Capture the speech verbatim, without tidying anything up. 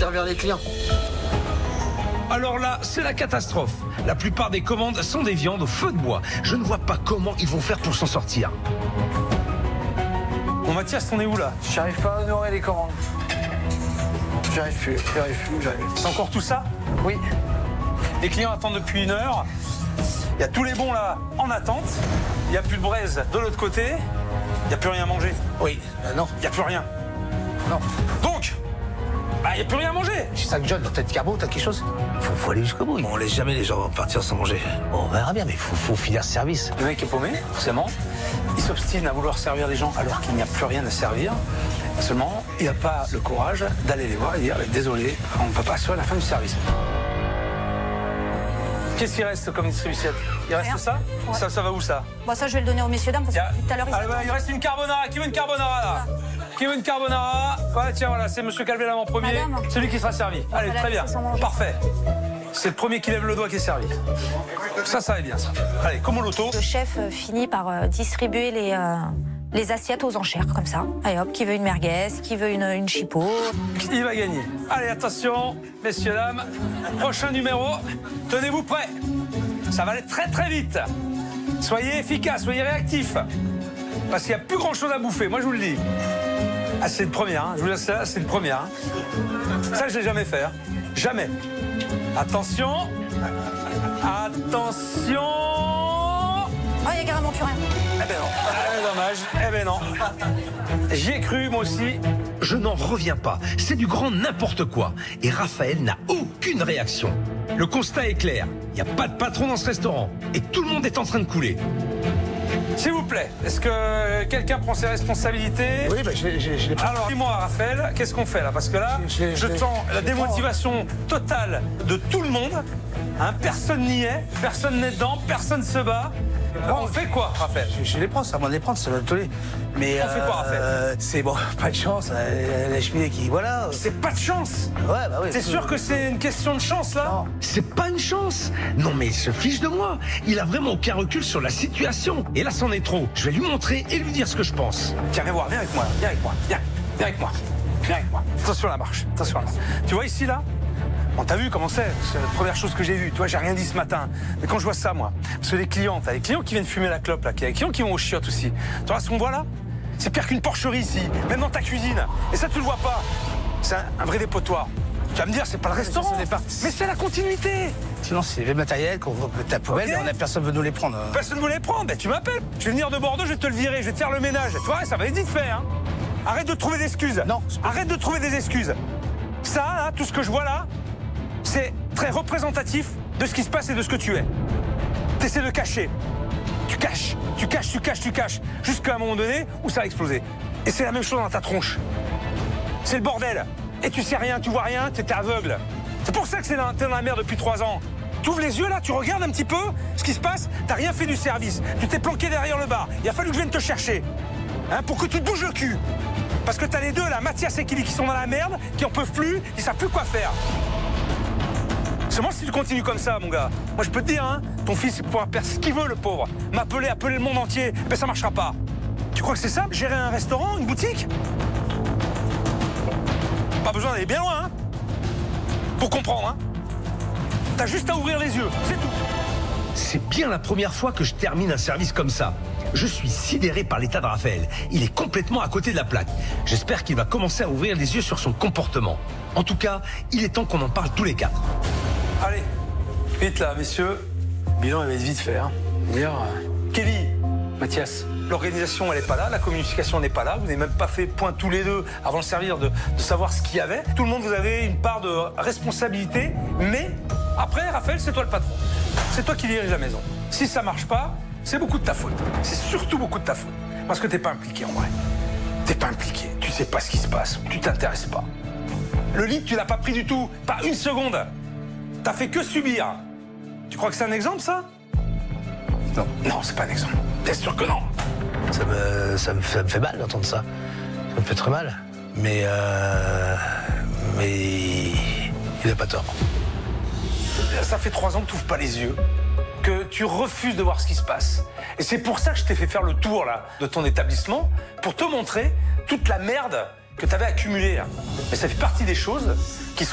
servir les clients. Alors là, c'est la catastrophe. La plupart des commandes sont des viandes au feu de bois. Je ne vois pas comment ils vont faire pour s'en sortir. Bon Mathias, t'en es où là? J'arrive pas à honorer les commandes. J'arrive plus, j'arrive plus, j'arrive. C'est encore tout ça? Oui. Les clients attendent depuis une heure. Il y a tous les bons là en attente. Il n'y a plus de braise de l'autre côté. Il n'y a plus rien à manger. Oui, euh, non, Il n'y a plus rien. non. Donc, bah il n'y a plus rien à manger. Tu sais que John, t'as de carbo, t'as quelque chose? Faut, faut aller jusqu'au bout. On laisse jamais les gens partir sans manger. Bon, on verra bien, mais faut, faut finir ce service. Le mec est paumé, forcément. Il s'obstine à vouloir servir les gens alors qu'il n'y a plus rien à servir. Seulement, il n'a pas le courage d'aller les voir et dire désolé, on ne peut pas assurer la fin du service. Qu'est-ce qu'il reste comme distribution? Il reste Rien. ça, Ouais. ça Ça va où ça? Bon, ça, je vais le donner aux messieurs dames parce Il y a- que tout à l'heure, ils Ah, bah, il reste une carbonara. Qui veut une carbonara là? Qui veut une carbonara? Ouais, tiens, voilà, c'est monsieur Calvelam en premier. Madame. Celui qui sera servi. Allez, va la très bien. laisser sans manger. Parfait. C'est le premier qui lève le doigt qui est servi. Ça, ça va bien, ça. Allez, comme au loto. Le chef euh, finit par euh, distribuer les, euh, les assiettes aux enchères, comme ça. Allez hop, qui veut une merguez, qui veut une, une chipot. Il va gagner. Allez, attention, messieurs, dames. Prochain numéro. Tenez-vous prêts. Ça va aller très, très vite. Soyez efficaces, soyez réactifs. Parce qu'il n'y a plus grand-chose à bouffer, moi je vous le dis. Ah, c'est une première, hein. Je vous dis ça, c'est une première. Hein. Ça, je l'ai jamais fait. Hein. Jamais. Attention. Attention. Ah, il n'y a carrément plus rien. Eh ben non. Ah, dommage. Eh ben non. J'y ai cru, moi aussi. Je n'en reviens pas. C'est du grand n'importe quoi. Et Raphaël n'a aucune réaction. Le constat est clair. Il n'y a pas de patron dans ce restaurant. Et tout le monde est en train de couler. S'il vous plaît, est-ce que quelqu'un prend ses responsabilités? Oui, bah, je, je, je l'ai pas. Alors, dis-moi, Raphaël, qu'est-ce qu'on fait là? Parce que là, Je- je- je je- sens la je- démotivation totale de tout le monde. Hein, personne n'y est, personne n'est dedans, personne se bat. Bon, on fait quoi, Raphaël? Je, je les prends, ça va les prendre, ça va le toller. Mais On fait quoi, Raphaël? euh, C'est bon, pas de chance. euh, La cheminée qui, voilà. C'est pas de chance. Ouais, bah oui. T'es sûr que c'est une question de chance là? Non. C'est pas une chance. Non mais il se fiche de moi. Il a vraiment aucun recul sur la situation. Et là c'en est trop. Je vais lui montrer et lui dire ce que je pense. Tiens, viens voir, viens avec moi, viens avec moi, viens, viens avec moi, viens avec moi. Attention à la marche, attention à la marche. Tu vois ici là? Bon, t'as vu comment c'est? C'est la première chose que j'ai vue. Tu vois, j'ai rien dit ce matin. Mais quand je vois ça, moi, parce que les clients, t'as les clients qui viennent fumer la clope, là, qui- les clients qui vont aux chiottes aussi. Tu vois ce qu'on voit là? C'est pire qu'une porcherie ici, même dans ta cuisine. Et ça, tu le vois pas. C'est un, un vrai dépotoir. Tu vas me dire, c'est pas le restaurant. c'est des parties. Mais c'est la continuité. Sinon, c'est le matériel qu'on va mettre à la poubelle, Ok. mais on a personne veut nous les prendre. Personne ne voulait prendre. Ben, tu m'appelles. Je vais venir de Bordeaux, je vais te le virer, je vais te faire le ménage. Tu vois, ça va être vite fait. Hein. Arrête de trouver des excuses. Non, c'est pas- Arrête de trouver des excuses. Ça, là, tout ce que je vois là, c'est très représentatif de ce qui se passe et de ce que tu es. T'essaies de cacher. Tu caches, tu caches, tu caches, tu caches, jusqu'à un moment donné où ça va exploser. Et c'est la même chose dans ta tronche. C'est le bordel. Et tu sais rien, tu vois rien, t'étais aveugle. C'est pour ça que c'est dans- t'es dans la merde depuis trois ans. Tu ouvres les yeux là, tu regardes un petit peu ce qui se passe, t'as rien fait du service. Tu t'es planqué derrière le bar. Il a fallu que je vienne te chercher. Hein, pour que tu te bouges le cul. Parce que t'as les deux là, Mathias et Kili, qui sont dans la merde, qui en peuvent plus, qui savent plus quoi faire. Seulement si tu continues comme ça, mon gars, moi je peux te dire, hein, ton fils il pourra faire ce qu'il veut, le pauvre. M'appeler, appeler le monde entier, mais ça marchera pas. Tu crois que c'est ça, gérer un restaurant, une boutique? Pas besoin d'aller bien loin, hein, pour comprendre, hein. T'as juste à ouvrir les yeux, c'est tout. C'est bien la première fois que je termine un service comme ça. Je suis sidéré par l'état de Raphaël. Il est complètement à côté de la plaque. J'espère qu'il va commencer à ouvrir les yeux sur son comportement. En tout cas, il est temps qu'on en parle tous les quatre. Allez, vite là, messieurs. Le bilan, il va être vite fait. Hein. D'ailleurs, euh, Kelly, Mathias, l'organisation, elle n'est pas là, la communication n'est pas là. Vous n'avez même pas fait point tous les deux avant de servir de, de savoir ce qu'il y avait. Tout le monde, vous avez une part de responsabilité. Mais après, Raphaël, c'est toi le patron. C'est toi qui dirige la maison. Si ça marche pas, c'est beaucoup de ta faute. C'est surtout beaucoup de ta faute. Parce que t'es pas impliqué en vrai. T'es pas impliqué. Tu sais pas ce qui se passe. Tu t'intéresses pas. Le lead, tu l'as pas pris du tout. Pas une seconde. T'as fait que subir. Tu crois que c'est un exemple, ça? Non. Non, c'est pas un exemple. Bien sûr que non. Ça me, ça me, ça me fait mal d'entendre ça. Ça me fait très mal. Mais, euh, mais il n'a pas tort. Ça fait trois ans que tu n'ouvres pas les yeux, que tu refuses de voir ce qui se passe. Et c'est pour ça que je t'ai fait faire le tour là, de ton établissement, pour te montrer toute la merde que tu avais accumulée. Là. Mais ça fait partie des choses qui sont